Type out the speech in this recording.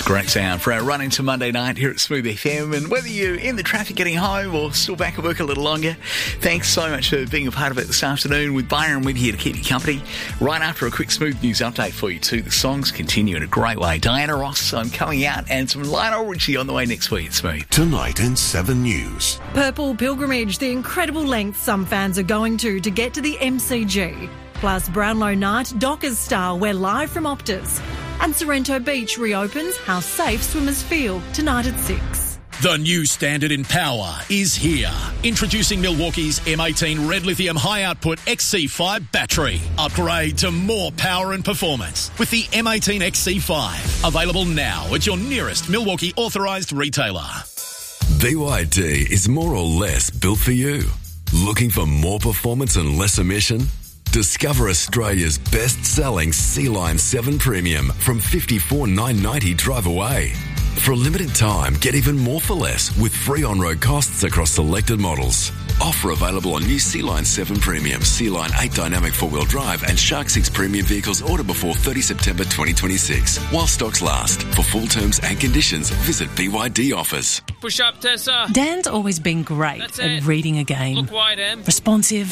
Great sound for our run into Monday night here at Smooth FM. And whether you're in the traffic getting home or still back at work a little longer, thanks so much for being a part of it this afternoon. With Byron with here to keep you company. Right after a quick Smooth News update for you too. The songs continue in a great way. Diana Ross, I'm coming out, and some Lionel Richie on the way next week at Smooth. Tonight in 7 News. Purple Pilgrimage, the incredible lengths some fans are going to get to the MCG. Plus Brownlow Night, Dockers style, we're live from Optus. And Sorrento Beach reopens, how safe swimmers feel, tonight at 6. The new standard in power is here. Introducing Milwaukee's M18 Red Lithium High Output XC5 battery. Upgrade to more power and performance with the M18 XC5. Available now at your nearest Milwaukee authorised retailer. BYD is more or less built for you. Looking for more performance and less emission? Discover Australia's best-selling Sea-Line 7 Premium from $54,990 drive away. For a limited time, get even more for less with free on-road costs across selected models. Offer available on new Sea-Line 7 Premium, Sea-Line 8 Dynamic 4-wheel drive and Shark 6 Premium vehicles order before 30 September 2026. While stocks last. For full terms and conditions, visit BYD Offers. Push up, Tessa. Dan's always been great That's at it. reading a game. Look wide, Em. Responsive,